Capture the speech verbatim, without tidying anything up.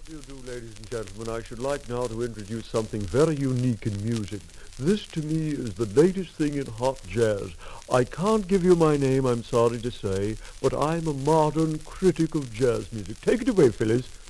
Do you do, ladies and gentlemen? I should like now to introduce something very unique in music. This, to me, is the latest thing in hot jazz. I can't give you my name, I'm sorry to say, but I'm a modern critic of jazz music. Take it away, Phyllis.